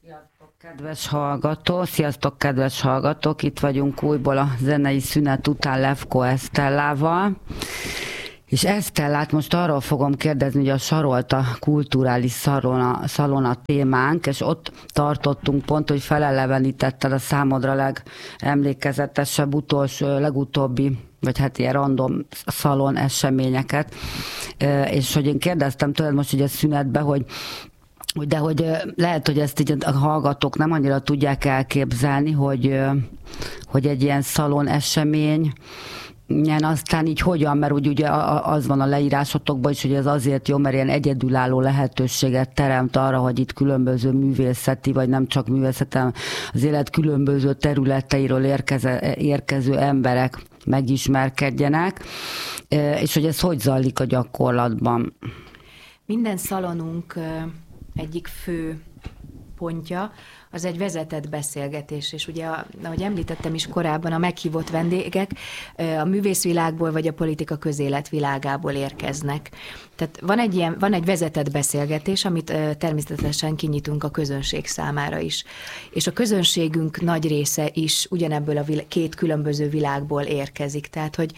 Sziasztok, kedves hallgatók! Itt vagyunk újból a zenei szünet után Levko Esztellával. És Esztellát most arról fogom kérdezni, hogy a Sarolta kulturális szalona témánk, és ott tartottunk pont, hogy felelevenítetted a számodra legemlékezetesebb, legutóbbi, vagy hát ilyen random szalon eseményeket. És hogy én kérdeztem tőled most ugye szünetbe, hogy lehet, hogy ezt így a hallgatók nem annyira tudják elképzelni, hogy egy ilyen szalon esemény, aztán így hogyan, mert ugye az van a leírásotokban is, hogy ez azért jó, mert ilyen egyedülálló lehetőséget teremt arra, hogy itt különböző művészeti, vagy nem csak művészeti, hanem az élet különböző területeiről érkező emberek megismerkedjenek, és hogy ez hogy zajlik a gyakorlatban. Minden szalonunk egyik fő pontja, az egy vezetett beszélgetés, és ugye, ahogy említettem is korábban, a meghívott vendégek a művészvilágból vagy a politika közélet világából érkeznek. Tehát van egy vezetett beszélgetés, amit természetesen kinyitunk a közönség számára is. És a közönségünk nagy része is ugyanebből a két különböző világból érkezik. Tehát, hogy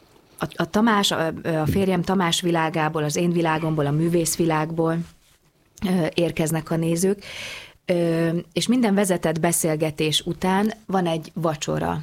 a férjem Tamás világából, az én világomból, a művészvilágból érkeznek a nézők, és minden vezetett beszélgetés után van egy vacsora,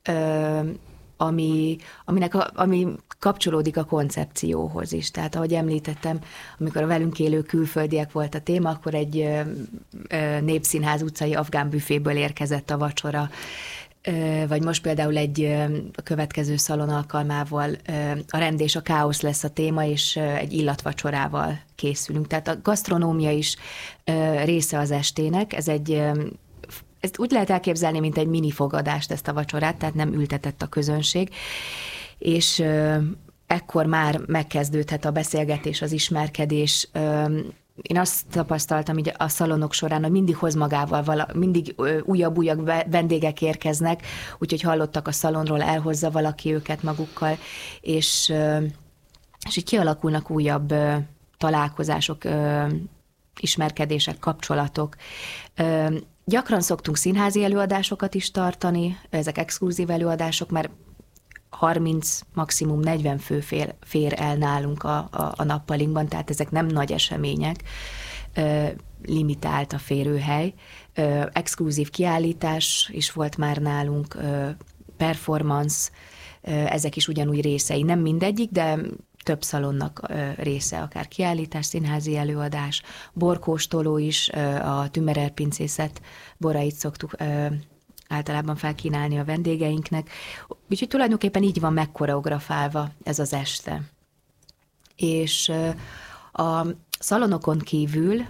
ami kapcsolódik a koncepcióhoz is. Tehát, ahogy említettem, amikor a velünk élő külföldiek volt a téma, akkor egy Népszínház utcai afgán büféből érkezett a vacsora, vagy most például a következő szalon alkalmával a rend és a káosz lesz a téma, és egy illatvacsorával készülünk. Tehát a gasztronómia is része az estének. Ezt úgy lehet elképzelni, mint egy mini fogadást, ezt a vacsorát, tehát nem ültetett a közönség. És ekkor már megkezdődhet a beszélgetés, az ismerkedés. Én azt tapasztaltam így a szalonok során, hogy mindig hoz magával, mindig újabb vendégek érkeznek, úgyhogy hallottak a szalonról, elhozza valaki őket magukkal, és így kialakulnak újabb találkozások, ismerkedések, kapcsolatok. Gyakran szoktunk színházi előadásokat is tartani, ezek exkluzív előadások, mert 30, maximum 40 fő fér el nálunk a nappalinkban, tehát ezek nem nagy események, limitált a férőhely. Exkluzív kiállítás is volt már nálunk, performance, ezek is ugyanúgy részei. Nem mindegyik, de több szalonnak része, akár kiállítás, színházi előadás, borkóstoló is, a Tümerer pincészet borait szoktuk általában felkínálni a vendégeinknek. Úgyhogy tulajdonképpen így van megkoreografálva ez az este. És a szalonokon kívül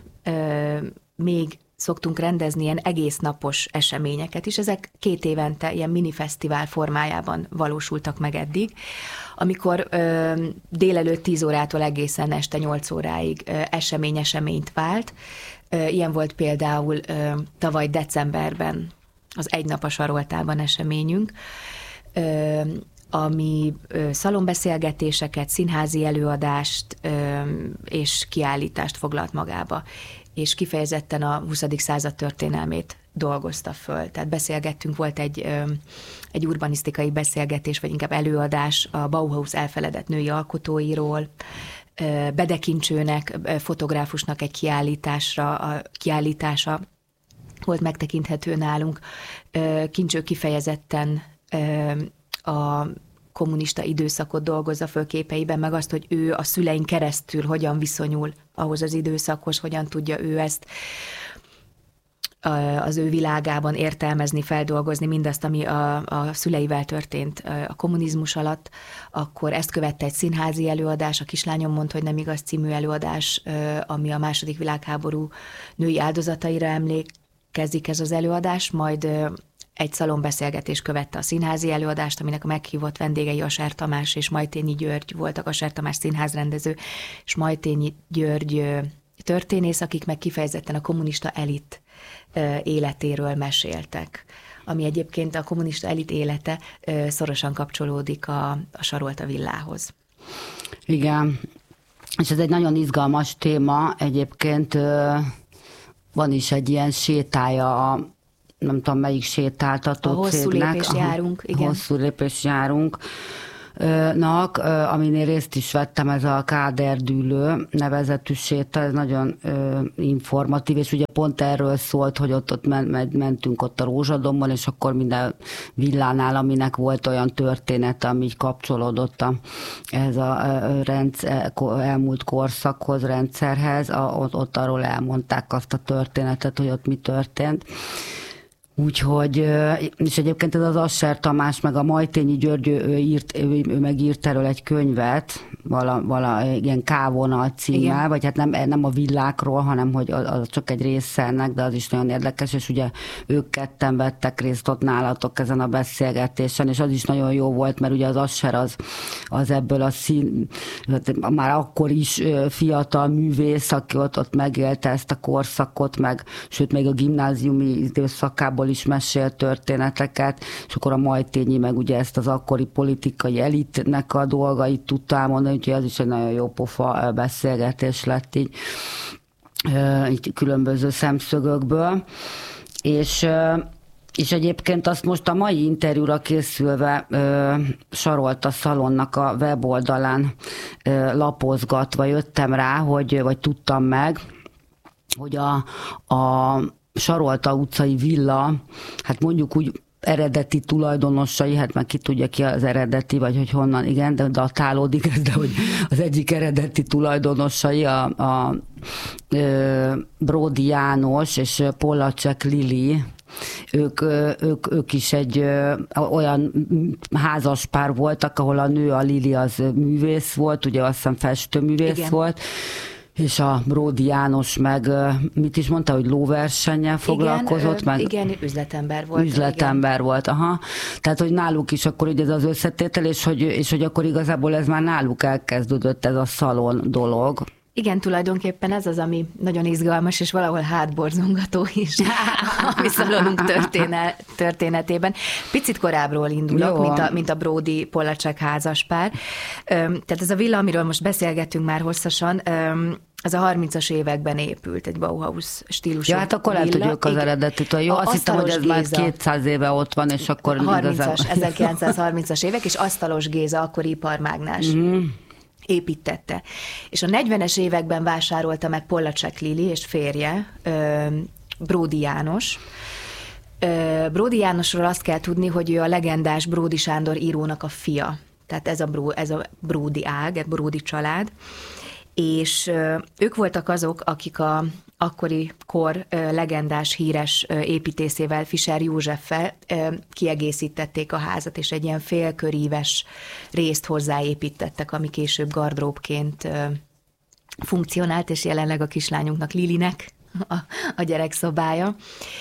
még szoktunk rendezni ilyen egész napos eseményeket is. Ezek 2 évente ilyen minifesztivál formájában valósultak meg eddig, amikor délelőtt 10 órától egészen este 8 óráig eseményt vált. Ilyen volt például tavaly decemberben az Egy nap a Saroltában eseményünk, ami szalonbeszélgetéseket, színházi előadást és kiállítást foglalt magába, és kifejezetten a 20. század történelmét dolgozta föl. Tehát beszélgettünk, volt egy urbanisztikai beszélgetés, vagy inkább előadás a Bauhaus elfeledett női alkotóiról, Bede Kincsőnek, fotográfusnak egy kiállítása volt megtekinthető nálunk. Kincső kifejezetten a kommunista időszakot dolgozza föl képeiben, meg azt, hogy ő a szülein keresztül hogyan viszonyul ahhoz az időszakhoz, hogyan tudja ő ezt az ő világában értelmezni, feldolgozni mindazt, ami a szüleivel történt a kommunizmus alatt. Akkor ezt követte egy színházi előadás, a Kislányom mond, hogy nem igaz című előadás, ami a II. Világháború női áldozataira emlékezik ez az előadás, majd egy szalonbeszélgetés követte a színházi előadást, aminek a meghívott vendégei Asár Tamás és Majtényi György voltak, Asár Tamás színházrendező, és Majtényi György történész, akik meg kifejezetten a kommunista elit életéről meséltek, ami egyébként a kommunista elit élete szorosan kapcsolódik a Sarolta villához. Igen, és ez egy nagyon izgalmas téma egyébként, van is egy ilyen sétája nem tudom melyik sétáltató cégnek. Hosszú lépés járunk. Aminél részt is vettem, ez a Káderdűlő nevezetű séta, ez nagyon informatív, és ugye pont erről szólt, hogy ott mentünk ott a Rózsadombon, és akkor minden villánál, aminek volt olyan története, ami így kapcsolódott ez a elmúlt korszakhoz, rendszerhez, ott arról elmondták azt a történetet, hogy ott mi történt. Úgyhogy, és egyébként ez az Asser Tamás, meg a Majtényi György, ő megírt erről egy könyvet, ilyen K-vonal címmel, vagy hát nem a villákról, hanem hogy az csak egy része ennek, de az is nagyon érdekes, és ugye ők ketten vettek részt ott nálatok ezen a beszélgetésen, és az is nagyon jó volt, mert ugye az Asser az ebből a már akkor is fiatal művész, aki ott megélte ezt a korszakot, sőt még a gimnáziumi időszakából is mesél történeteket, és akkor a Majtényi meg ugye ezt az akkori politikai elitnek a dolgait tudta elmondani, úgyhogy ez is egy nagyon jó pofa beszélgetés lett így különböző szemszögökből. És egyébként azt most a mai interjúra készülve Sarolt a Szalonnak a weboldalán lapozgatva jöttem rá, vagy tudtam meg, hogy a Sarolta utcai villa, hát mondjuk úgy eredeti tulajdonosai, hát meg ki tudja ki az eredeti, vagy hogy honnan, igen, de datálódik ez, de hogy az egyik eredeti tulajdonosai a Bródi János és Pollacsek Lili, ők is egy olyan házaspár voltak, ahol a nő, a Lili az művész volt, ugye azt hiszem festőművész igen. volt, és a Bródi János meg, mit is mondta, hogy lóversennyel foglalkozott? Igen, üzletember volt. Üzletember igen. volt, aha. Tehát, hogy náluk is akkor ugye ez az összetétel, és hogy akkor igazából ez már náluk elkezdődött ez a szalon dolog. Igen, tulajdonképpen ez az, ami nagyon izgalmas, és valahol hátborzongató is a mi szalonunk történetében. Picit korábbról indulok, mint a Bródi Pollacsek házaspár. Tehát ez a villa, amiről most beszélgettünk már hosszasan, az a 30-as években épült, egy Bauhaus stílusú. Ja, hát akkor lehet, hogy ők az eredetitől. Jó, azt hittem, hogy ez már 200 éve ott van, és akkor... 1930-as évek, és Asztalos Géza, akkori iparmágnás. Építette. És a 40-es években vásárolta meg Pollacsek Lili és férje, Bródi János. Bródi Jánosról azt kell tudni, hogy ő a legendás Bródi Sándor írónak a fia. Tehát ez a Bródi ág, a Bródi család. És ők voltak azok, akik a akkori kor legendás, híres építészével, Fischer Józseffel kiegészítették a házat, és egy ilyen félköríves részt hozzáépítettek, ami később gardróbként funkcionált, és jelenleg a kislányunknak, Lilinek a gyerekszobája.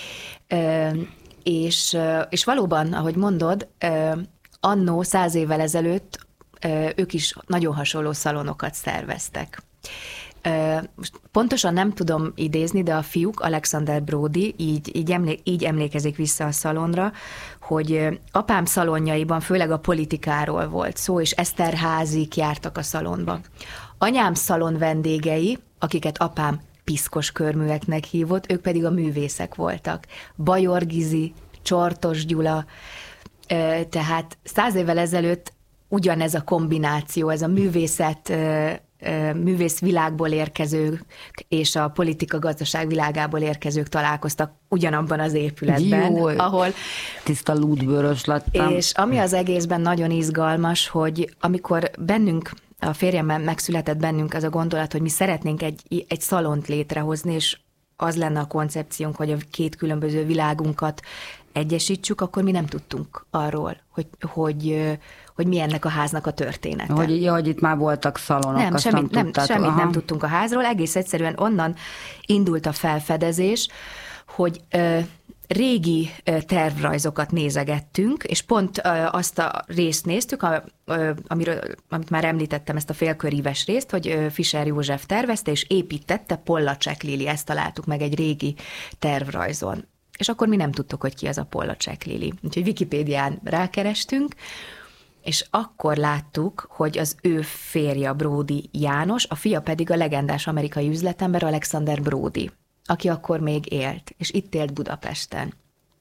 És valóban, ahogy mondod, annó 100 évvel ezelőtt ők is nagyon hasonló szalonokat szerveztek. Most pontosan nem tudom idézni, de a fiúk, Alexander Bródi így emlékezik vissza a szalonra, hogy apám szalonjaiban főleg a politikáról volt szó, és Eszterházik jártak a szalonba. Anyám szalon vendégei, akiket apám piszkos körműveknek hívott, ők pedig a művészek voltak. Bajor Gizi, Csortos Gyula, tehát 100 évvel ezelőtt ugyanez a kombináció, ez a művész világból érkezők és a politika-gazdaság világából érkezők találkoztak ugyanabban az épületben, ahol... Tiszta lúdbőrös lettem. És ami az egészben nagyon izgalmas, hogy amikor bennünk, a férjemmel megszületett bennünk az a gondolat, hogy mi szeretnénk egy szalont létrehozni, és az lenne a koncepciónk, hogy a két különböző világunkat egyesítsük, akkor mi nem tudtunk arról, hogy mi ennek a háznak a története. Hogy itt már voltak szalonok, nem, semmit nem tudtunk a házról, egész egyszerűen onnan indult a felfedezés, hogy régi tervrajzokat nézegettünk, és pont azt a részt néztük, amit már említettem, ezt a félköríves részt, hogy Fischer József tervezte, és építette Pollacsek Lili, ezt találtuk meg egy régi tervrajzon. És akkor mi nem tudtuk, hogy ki az a Pollacsek Lili. Úgyhogy Wikipédián rákerestünk, és akkor láttuk, hogy az ő férje Bródi János, a fia pedig a legendás amerikai üzletember Alexander Bródi, aki akkor még élt, és itt élt Budapesten.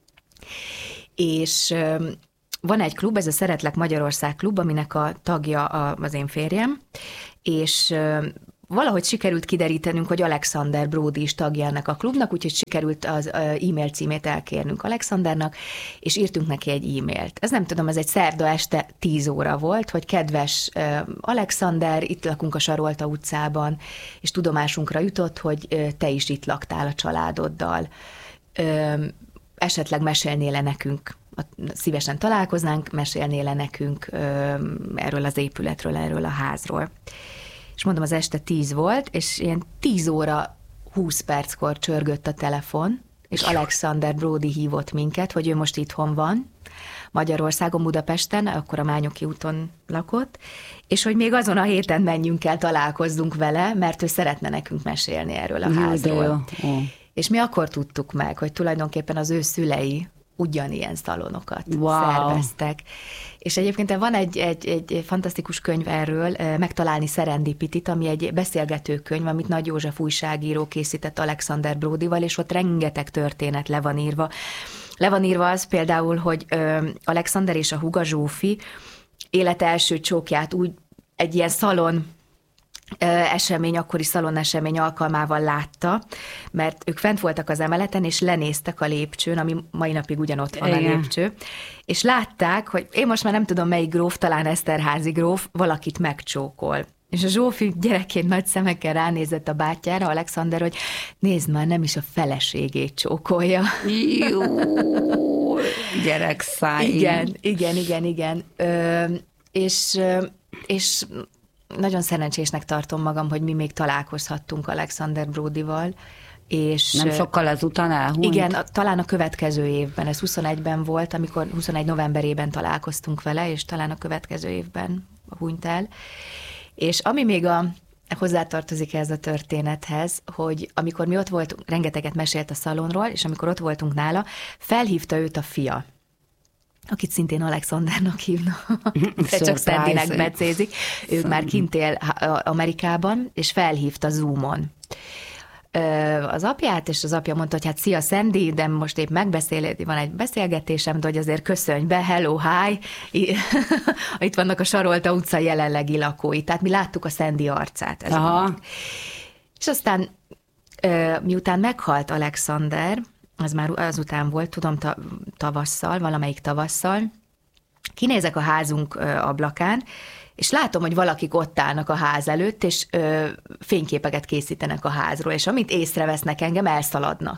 És van egy klub, ez a Szeretlek Magyarország klub, aminek a tagja az én férjem, és valahogy sikerült kiderítenünk, hogy Alexander Bródi is tagja ennek a klubnak, úgyhogy sikerült az e-mail címét elkérnünk Alexandernak, és írtunk neki egy e-mailt. Ez nem tudom, ez egy szerda este 10 óra volt, hogy kedves Alexander, itt lakunk a Sarolta utcában, és tudomásunkra jutott, hogy te is itt laktál a családoddal. Esetleg mesélnél-e nekünk, szívesen találkoznánk, mesélnél-e nekünk erről az épületről, erről a házról. És mondom, az este 10 volt, és ilyen 10 óra 20 perckor csörgött a telefon, és Alexander Bródi hívott minket, hogy ő most itthon van, Magyarországon, Budapesten, akkor a Mányoki úton lakott, és hogy még azon a héten menjünk el, találkozzunk vele, mert ő szeretne nekünk mesélni erről a házról. És mi akkor tudtuk meg, hogy tulajdonképpen az ő szülei ugyanilyen szalonokat szerveztek. És egyébként van egy fantasztikus könyv erről, Megtalálni Serendipitit, ami egy beszélgetőkönyv, amit Nagy József újságíró készített Alexander Bródival, és ott rengeteg történet le van írva. Le van írva az például, hogy Alexander és a húga Zsófi élete első csókját úgy egy ilyen szalon esemény, akkori szalonesemény alkalmával látta, mert ők fent voltak az emeleten, és lenéztek a lépcsőn, ami mai napig ugyanott van a lépcső, és látták, hogy én most már nem tudom melyik gróf, talán Eszterházy gróf, valakit megcsókol. És a Zsófi gyerekként nagy szemekkel ránézett a bátyjára, Alexander, hogy nézd már, nem is a feleségét csókolja. Jó, gyerekszáj. Igen. És nagyon szerencsésnek tartom magam, hogy mi még találkozhattunk Alexander Bródival. És nem sokkal ezután elhunyt? Igen, talán a következő évben, ez 21-ben volt, amikor 21 novemberében találkoztunk vele, és talán a következő évben hunyt el. És ami még hozzátartozik ez a történethez, hogy amikor mi ott voltunk, rengeteget mesélt a szalonról, és amikor ott voltunk nála, felhívta őt a fia, akit szintén Alexandernak hívnak, de csak Szendinek becézik. Ők már kint él Amerikában, és felhívta Zoomon az apját, és az apja mondta, hogy hát szia Szendi, de most épp van egy beszélgetésem, de hogy azért köszönj be, hello, hi, itt vannak a Sarolta utca jelenlegi lakói, tehát mi láttuk a Szendi arcát. És aztán miután meghalt Alexander, az már azután volt, tudom, valamelyik tavasszal, kinézek a házunk ablakán, és látom, hogy valakik ott állnak a ház előtt, és fényképeket készítenek a házról, és amit észrevesznek engem, elszaladnak.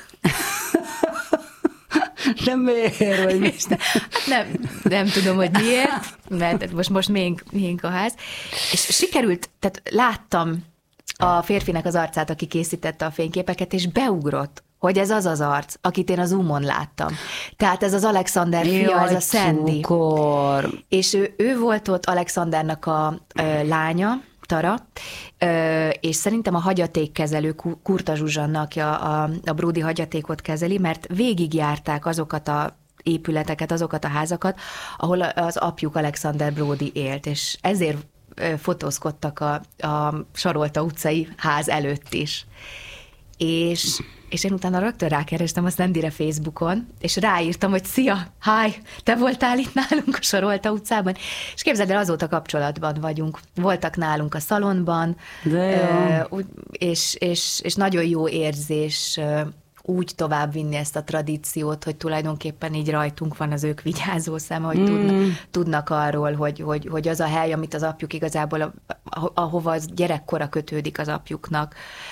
Nem miért, vagy mi? Hát nem tudom, hogy miért, mert most miénk a ház. És sikerült, tehát láttam a férfinek az arcát, aki készítette a fényképeket, és beugrott, hogy ez az az arc, akit én a Zoomon láttam. Tehát ez az Alexander fia, ez a Szendi. És ő volt ott Alexandernak a lánya, Tara, és szerintem a hagyatékkezelő Kurta Zsuzsanna, aki a Bródi hagyatékot kezeli, mert végigjárták azokat a épületeket, azokat a házakat, ahol az apjuk Alexander Bródi élt, és ezért fotózkodtak a Sarolta utcai ház előtt is. És én utána rögtön rákerestem a Szendire Facebookon, és ráírtam, hogy szia, hi, te voltál itt nálunk a Sarolta utcában, és képzeld el, azóta kapcsolatban vagyunk. Voltak nálunk a szalonban, és nagyon jó érzés úgy továbbvinni ezt a tradíciót, hogy tulajdonképpen így rajtunk van az ők vigyázó szeme, hogy tudnak arról, hogy az a hely, amit az apjuk igazából, ahova az gyerekkora kötődik az apjuknak,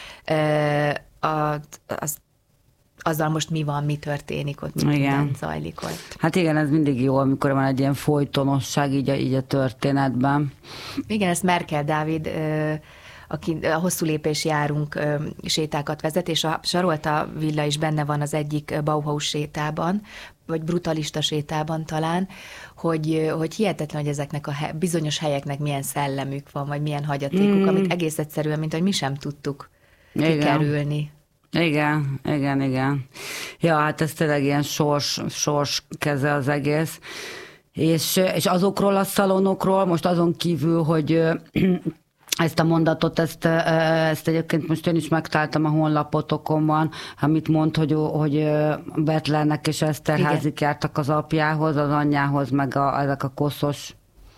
azzal most mi van, mi történik ott, mi minden zajlik ott. Hát igen, ez mindig jó, amikor van egy ilyen folytonosság így a történetben. Igen, ezt Merkel Dávid, aki a hosszú lépés járunk sétákat vezet, és a Sarolta villa is benne van az egyik Bauhaus sétában, vagy brutalista sétában talán, hogy hihetetlen, hogy ezeknek a bizonyos helyeknek milyen szellemük van, vagy milyen hagyatékuk, amit egész egyszerűen, mint hogy mi sem tudtuk kikerülni. Igen. Ja, hát ez tényleg ilyen sors keze az egész. És azokról a szalonokról, most azon kívül, hogy ezt a mondatot, ezt egyébként most én is megtaláltam a honlapotokon van, amit mond, hogy Betlennek és Eszterházik jártak az apjához, az anyjához, meg ezek a koszos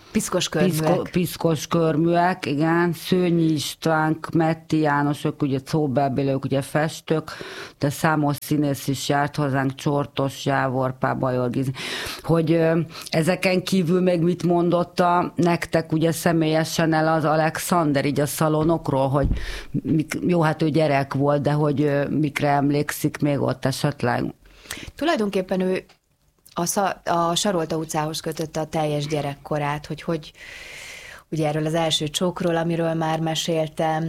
piszkos körműek, igen, Szőnyi István, Metti Jánosok, ugye Czóbel-Bélők, ugye festők, de számos színész is járt hozzánk, Csortos, Jávor, Bajor Gizi, hogy ezeken kívül még mit mondott nektek ugye személyesen el az Alexander, így a szalonokról, hogy jó, hát ő gyerek volt, de hogy mikre emlékszik még ott esetleg? Tulajdonképpen ő a Sarolta utcához kötötte a teljes gyerekkorát, hogy ugye erről az első csókról, amiről már meséltem,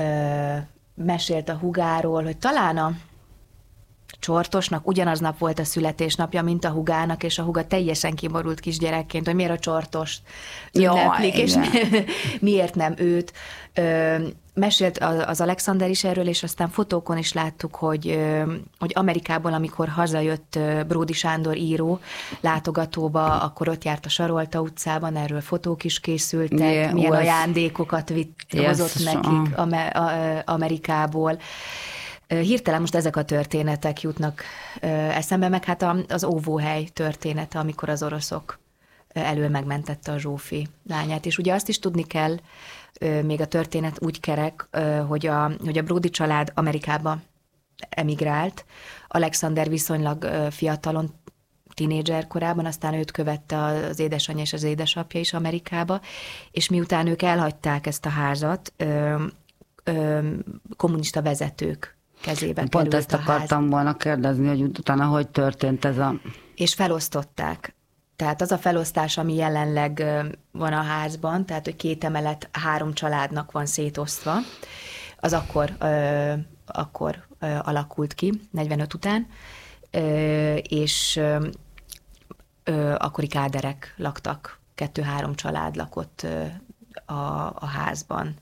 mesélt a hugáról, hogy talán a Csortosnak ugyanaznap volt a születésnapja, mint a hugának, és a huga teljesen kiborult kisgyerekként, hogy miért a Csortost ünneplik, és miért nem őt. Mesélt az Alexander is erről, és aztán fotókon is láttuk, hogy Amerikából, amikor hazajött Bródy Sándor író látogatóba, akkor ott járt a Sarolta utcában, erről fotók is készültek, milyen ajándékokat hozott nekik Amerikából. Hirtelen most ezek a történetek jutnak eszembe, meg hát az óvóhely története, amikor az oroszok elől megmentette a Zsófi lányát. És ugye azt is tudni kell, még a történet úgy kerek, hogy a Bródy család Amerikába emigrált, Alexander viszonylag fiatalon, tínédzser korában, aztán őt követte az édesanyja és az édesapja is Amerikába, és miután ők elhagyták ezt a házat, kommunista vezetők kezébe Pont ezt akartam volna kérdezni, hogy utána hogy történt ez a... És felosztották. Tehát az a felosztás, ami jelenleg van a házban, tehát hogy 2 emelet 3 családnak van szétosztva, az akkor alakult ki, 45 után, és akkori káderek laktak, 2-3 család lakott a házban.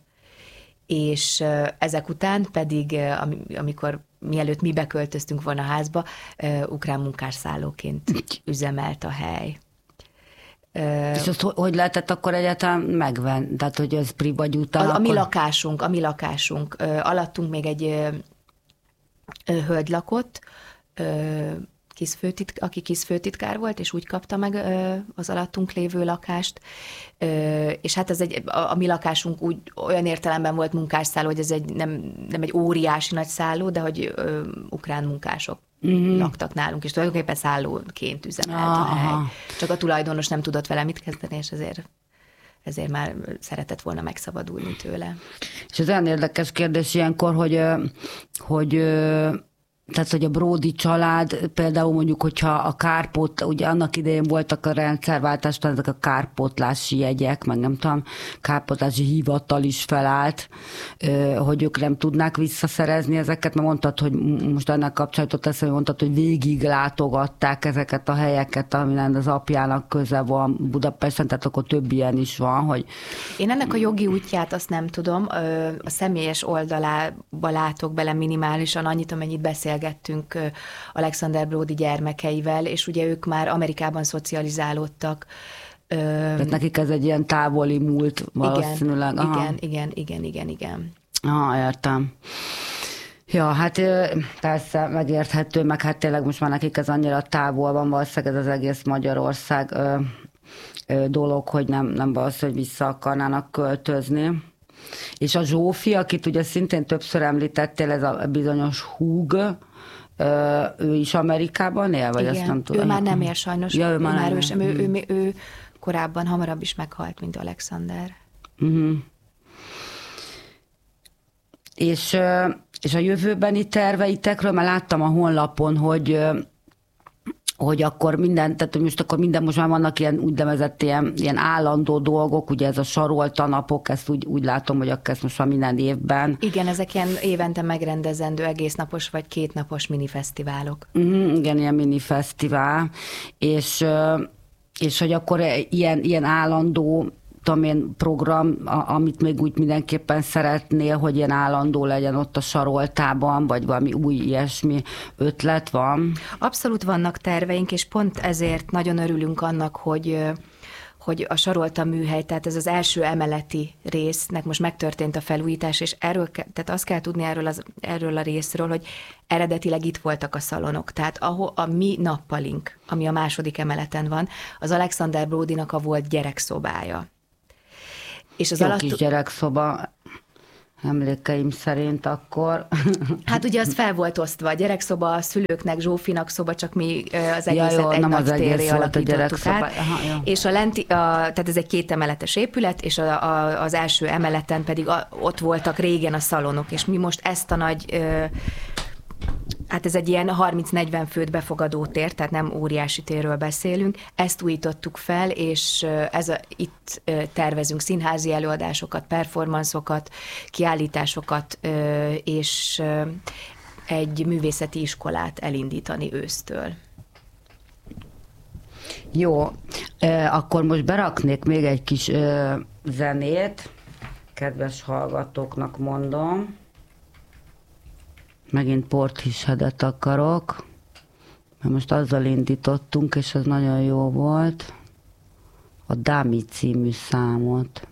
És ezek után pedig, amikor mielőtt mi beköltöztünk volna a házba, ukrán munkásszállóként üzemelt a hely. És azt hogy lehetett akkor egyáltalán megvenni? Tehát, hogy ez privagy után? A mi lakásunk. Alattunk még egy hölgy lakott, aki kiszfőtitkár volt, és úgy kapta meg az alattunk lévő lakást, és hát a mi lakásunk úgy olyan értelemben volt munkásszálló, hogy ez nem egy óriási nagy szálló, de hogy ukrán munkások laktak nálunk, és tulajdonképpen szállóként üzemelt a hely. Csak a tulajdonos nem tudott vele mit kezdeni, és ezért már szeretett volna megszabadulni tőle. És ez olyan érdekes kérdés ilyenkor, hogy tehát, hogy a Bródy család, például mondjuk, hogyha a ugye annak idején voltak a rendszerváltásban ezek a kárpótlási jegyek, meg nem tudom, kárpótlási hivatal is felállt, hogy ők nem tudnák visszaszerezni ezeket, mert mondtad, hogy most ennek kapcsolatot teszem, hogy mondtad, hogy végig látogatták ezeket a helyeket, amin az apjának köze van Budapesten, tehát akkor több ilyen is van, hogy... Én ennek a jogi útját azt nem tudom, a személyes oldalába látok bele minimálisan annyit, amennyit beszélgettünk Alexander Bródy gyermekeivel, és ugye ők már Amerikában szocializálódtak. Tehát nekik ez egy ilyen távoli múlt valószínűleg. Igen. Értem. Ja, hát persze megérthető, meg hát tényleg most már nekik ez annyira távol van, valószínűleg ez az egész Magyarország dolog, hogy nem valószínűleg, hogy vissza akarnának költözni. És a Zsófi, akit ugye szintén többször említettél, ez a bizonyos húg, ő is Amerikában él? Vagy igen, azt nem tudom. Ő már nem él sajnos. Ja, ő korábban hamarabb is meghalt, mint Alexander. És a jövőbeni terveitekről, mert láttam a honlapon, hogy akkor minden, tehát most akkor most már vannak ilyen úgynevezett ilyen állandó dolgok, ugye ez a Sarolta napok, ezt úgy látom, hogy akkor ezt most már minden évben. Igen, ezek ilyen évente megrendezendő egésznapos vagy 2 napos minifesztiválok. Igen, ilyen minifesztivál, és hogy akkor ilyen állandó program, amit még úgy mindenképpen szeretnél, hogy ilyen állandó legyen ott a Saroltában, vagy valami új ilyesmi ötlet van? Abszolút vannak terveink, és pont ezért nagyon örülünk annak, hogy hogy a Sarolta műhely, tehát ez az első emeleti résznek most megtörtént a felújítás, és tehát azt kell tudni erről a részről, hogy eredetileg itt voltak a szalonok, tehát a mi nappalink, ami a második emeleten van, az Alexander Bródinak a volt gyerekszobája. És az kis gyerekszoba, emlékeim szerint akkor. Hát ugye az fel volt osztva, a gyerekszoba, a szülőknek, Zsófinak szoba, csak mi az egészet egy nagy térré alakítottuk át. És tehát ez egy 2 emeletes épület, és az első emeleten pedig ott voltak régen a szalonok, és mi most ezt a nagy... Hát ez egy ilyen 30-40 főt befogadó tér, tehát nem óriási térről beszélünk. Ezt újítottuk fel, és itt tervezünk színházi előadásokat, performanszokat, kiállításokat, és egy művészeti iskolát elindítani ősztől. Jó, akkor most beraknék még egy kis zenét, kedves hallgatóknak mondom. Megint Portisheadet akarok, mert most azzal indítottunk, és az nagyon jó volt. A Dami című számot.